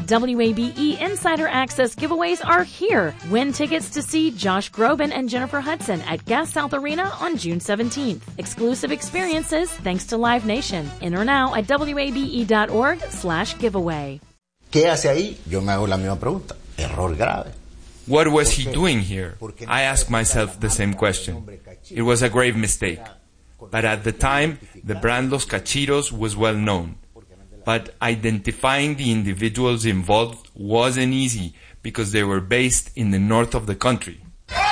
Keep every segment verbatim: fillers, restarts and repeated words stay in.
W A B E Insider Access giveaways are here. Win tickets to see Josh Groban and Jennifer Hudson at Gas South Arena on June seventeenth. Exclusive experiences thanks to Live Nation. Enter now at W A B E dot org slash giveaway. ¿Qué hace ahí? Yo me hago la misma pregunta. Error grave. What was he doing here? I asked myself the same question. It was a grave mistake. But at the time, the brand Los Cachitos was well known. But identifying the individuals involved wasn't easy because they were based in the north of the country.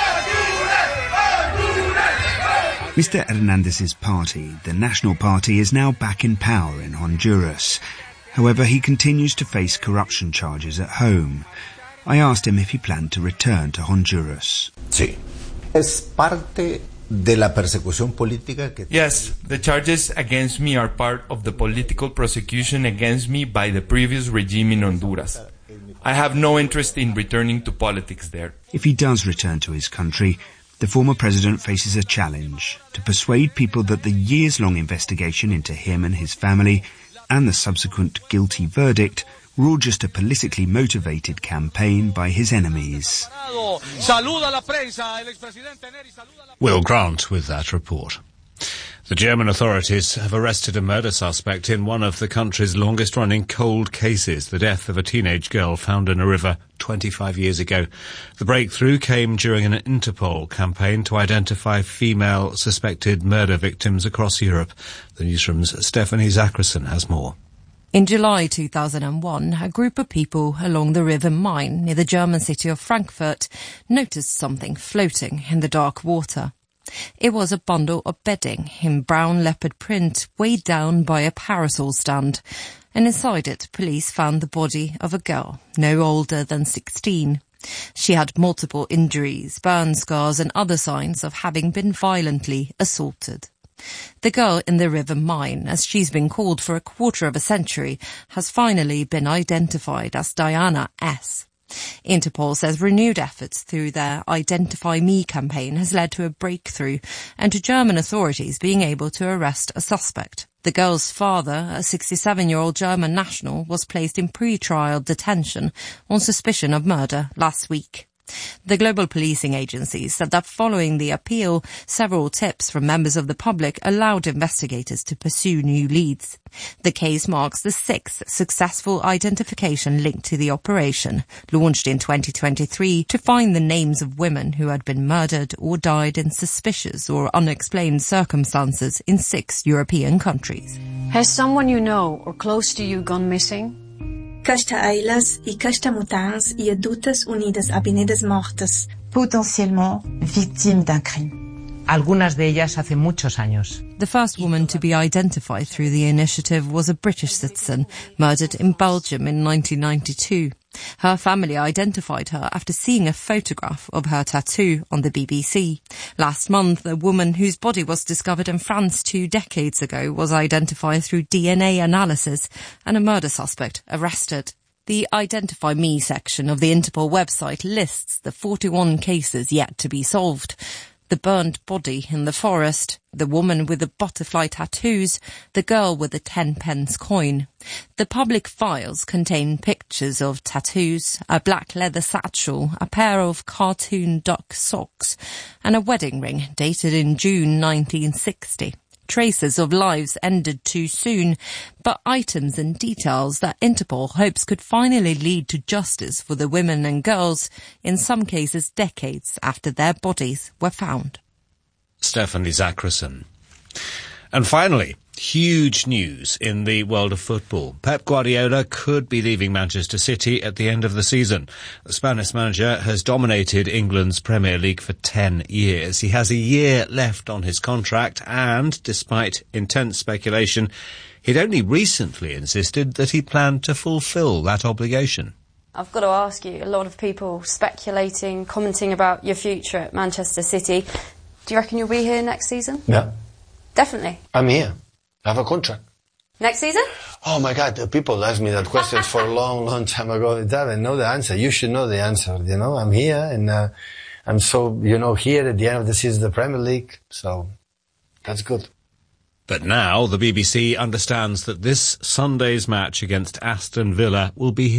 Mister Hernandez's party, the National Party, is now back in power in Honduras. However, he continues to face corruption charges at home. I asked him if he planned to return to Honduras. Sí. Es parte de la persecución política que... Yes, the charges against me are part of the political prosecution against me by the previous regime in Honduras. I have no interest in returning to politics there. If he does return to his country, the former president faces a challenge to persuade people that the years-long investigation into him and his family and the subsequent guilty verdict were all just a politically motivated campaign by his enemies. Will Grant with that report. The German authorities have arrested a murder suspect in one of the country's longest-running cold cases, the death of a teenage girl found in a river twenty-five years ago. The breakthrough came during an Interpol campaign to identify female suspected murder victims across Europe. The newsroom's Stephanie Zackerson has more. In July two thousand one, a group of people along the River Main near the German city of Frankfurt noticed something floating in the dark water. It was a bundle of bedding in brown leopard print weighed down by a parasol stand, and inside it police found the body of a girl no older than sixteen. She had multiple injuries, burn scars and other signs of having been violently assaulted. The girl in the River Main, as she's been called for a quarter of a century, has finally been identified as Diana S. Interpol says renewed efforts through their Identify Me campaign has led to a breakthrough and to German authorities being able to arrest a suspect. The girl's father, a sixty-seven-year-old German national, was placed in pre-trial detention on suspicion of murder last week. The global policing agency said that following the appeal, several tips from members of the public allowed investigators to pursue new leads. The case marks the sixth successful identification linked to the operation, launched in twenty twenty-three to find the names of women who had been murdered or died in suspicious or unexplained circumstances in six European countries. Has someone you know or close to you gone missing? Casta eilas y casta mutants y adultas unidas a binides mortes. Potentiellement victimes d'un crime. Algunas de ellas hace muchos años. The first woman to be identified through the initiative was a British citizen, murdered in Belgium in nineteen ninety-two. Her family identified her after seeing a photograph of her tattoo on the B B C. Last month, a woman whose body was discovered in France two decades ago was identified through D N A analysis and a murder suspect arrested. The Identify Me section of the Interpol website lists the forty-one cases yet to be solved. The burned body in the forest, the woman with the butterfly tattoos, the girl with the ten pence coin. The public files contain pictures of tattoos, a black leather satchel, a pair of cartoon duck socks, and a wedding ring dated in June nineteen sixty. Traces of lives ended too soon, but items and details that Interpol hopes could finally lead to justice for the women and girls, in some cases decades after their bodies were found. Stephanie Zackerson. And finally, huge news in the world of football. Pep Guardiola could be leaving Manchester City at the end of the season. The Spanish manager has dominated England's Premier League for ten years. He has a year left on his contract and, despite intense speculation, he'd only recently insisted that he planned to fulfil that obligation. I've got to ask you, a lot of people speculating, commenting about your future at Manchester City. Do you reckon you'll be here next season? Yeah. Definitely. I'm here. I have a contract. Next season? Oh my God, the people asked me that question for a long, long time ago. Dad, I know the answer. You should know the answer. You know, I'm here and uh, I'm so, you know, here at the end of the season, the Premier League. So that's good. But now the B B C understands that this Sunday's match against Aston Villa will be